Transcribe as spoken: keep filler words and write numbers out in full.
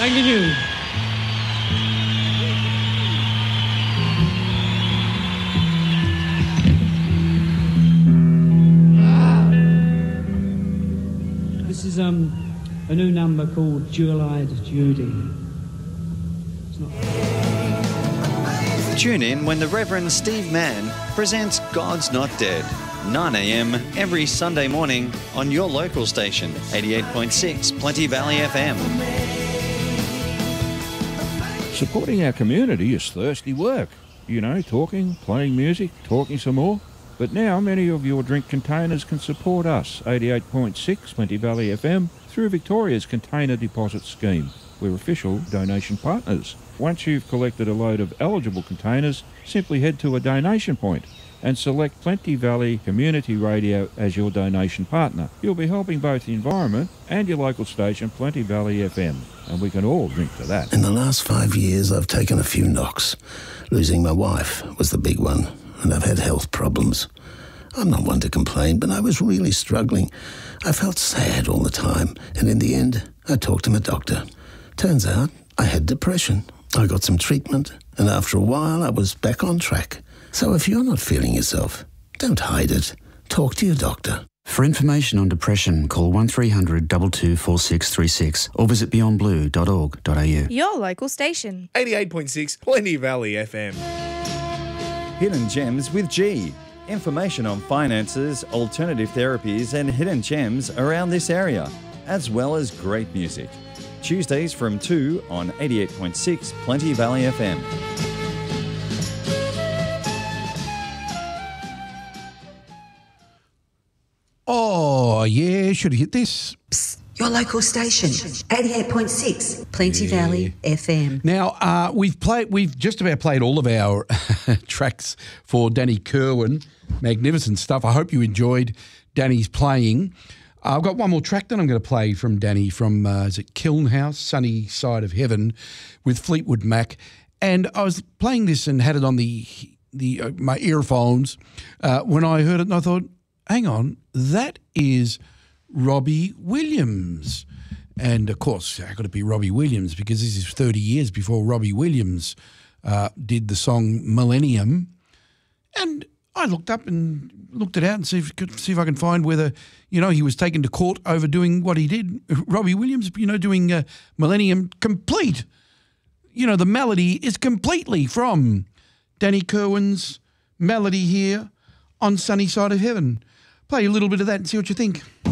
Thank you. This is um, a new number called Jewel-Eyed Judy. It's not... Tune in when the Reverend Steve Mann presents God's Not Dead, nine a m every Sunday morning on your local station, eighty-eight point six Plenty Valley F M. Supporting our community is thirsty work. You know, talking, playing music, talking some more. But now many of your drink containers can support us, eighty-eight point six Plenty Valley F M, through Victoria's Container Deposit Scheme. We're official donation partners. Once you've collected a load of eligible containers, simply head to a donation point and select Plenty Valley Community Radio as your donation partner. You'll be helping both the environment and your local station, Plenty Valley F M, and we can all drink to that. In the last five years, I've taken a few knocks. Losing my wife was the big one, and I've had health problems. I'm not one to complain, but I was really struggling. I felt sad all the time, and in the end, I talked to my doctor. Turns out I had depression. I got some treatment, and after a while, I was back on track. So if you're not feeling yourself, don't hide it. Talk to your doctor. For information on depression, call one three hundred two two four six three six or visit beyond blue dot org dot a u. Your local station. eighty-eight point six Plenty Valley F M. Hidden Gems with G. Information on finances, alternative therapies and hidden gems around this area, as well as great music. Tuesdays from two on eighty-eight point six Plenty Valley F M. Oh, yeah, should have hit this. Psst, your local station, eighty-eight point six Plenty yeah. Valley F M. Now, uh, we've played. We've just about played all of our tracks for Danny Kerwin. Magnificent stuff. I hope you enjoyed Danny's playing. Uh, I've got one more track that I'm going to play from Danny from, uh, is it Kiln House, Sunny Side of Heaven, with Fleetwood Mac. And I was playing this and had it on the the uh, my earphones uh, when I heard it, and I thought, hang on, that is Robbie Williams. And, of course, how could it be Robbie Williams? Because this is thirty years before Robbie Williams uh, did the song Millennium. And I looked up and looked it out and see if, could, see if I can find whether, you know, he was taken to court over doing what he did. Robbie Williams, you know, doing uh, Millennium complete. You know, the melody is completely from Danny Kerwin's melody here on Sunny Side of Heaven. Play a little bit of that and see what you think.